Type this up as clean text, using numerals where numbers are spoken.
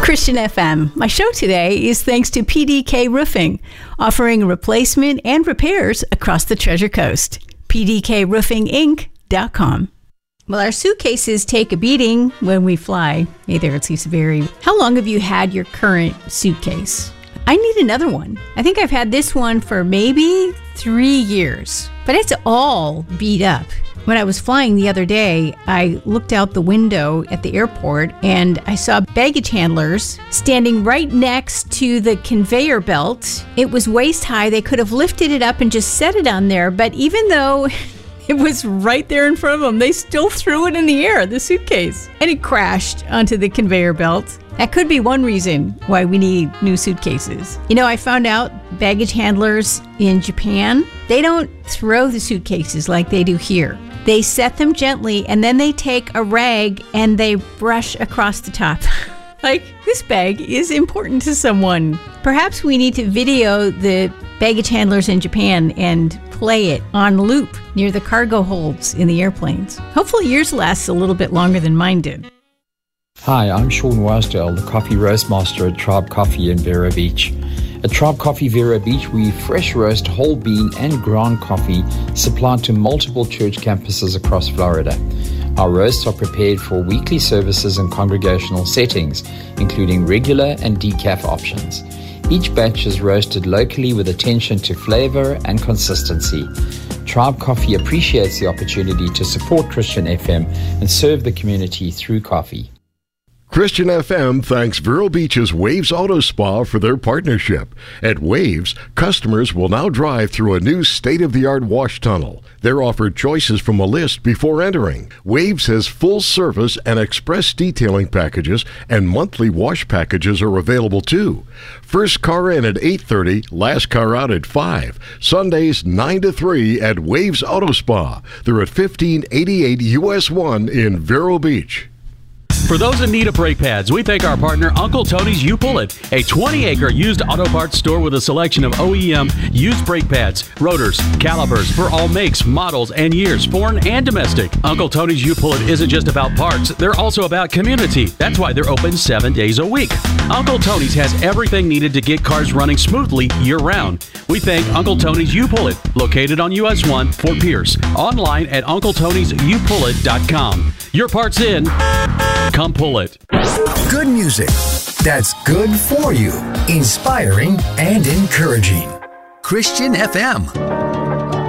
Christian FM. My show today is thanks to PDK Roofing, offering replacement and repairs across the Treasure Coast. PDKRoofingInc.com. Well, our suitcases take a beating when we fly. Hey there, it's Lisa Berry. How long have you had your current suitcase? I need another one. I think I've had this one for maybe 3 years, but it's all beat up. When I was flying the other day, I looked out the window at the airport and I saw baggage handlers standing right next to the conveyor belt. It was waist high. They could have lifted it up and just set it on there, but even though it was right there in front of them, they still threw it in the air, the suitcase, and it crashed onto the conveyor belt. That could be one reason why we need new suitcases. You know, I found out baggage handlers in Japan, they don't throw the suitcases like they do here. They set them gently and then they take a rag and they brush across the top. Like, this bag is important to someone. Perhaps we need to video the baggage handlers in Japan and play it on loop near the cargo holds in the airplanes. Hopefully yours lasts a little bit longer than mine did. Hi, I'm Sean Wasdale, the coffee roast master at Tribe Coffee in Vero Beach. At Tribe Coffee Vero Beach, we fresh roast whole bean and ground coffee supplied to multiple church campuses across Florida. Our roasts are prepared for weekly services and congregational settings, including regular and decaf options. Each batch is roasted locally with attention to flavor and consistency. Tribe Coffee appreciates the opportunity to support Christian FM and serve the community through coffee. Christian FM thanks Vero Beach's Waves Auto Spa for their partnership. At Waves, customers will now drive through a new state-of-the-art wash tunnel. They're offered choices from a list before entering. Waves has full service and express detailing packages, and monthly wash packages are available too. First car in at 8:30, last car out at 5. Sundays 9 to 3 at Waves Auto Spa. They're at 1588 US 1 in Vero Beach. For those in need of brake pads, we thank our partner Uncle Tony's You Pull It, a 20-acre used auto parts store with a selection of OEM used brake pads, rotors, calipers for all makes, models, and years, foreign and domestic. Uncle Tony's You Pull It isn't just about parts, they're also about community. That's why they're open 7 days a week. Uncle Tony's has everything needed to get cars running smoothly year-round. We thank Uncle Tony's You Pull It, located on US 1, Fort Pierce. Online at UncleTony'sYouPullIt.com. Your part's in. Come pull it. Good music that's good for you, inspiring and encouraging. Christian FM.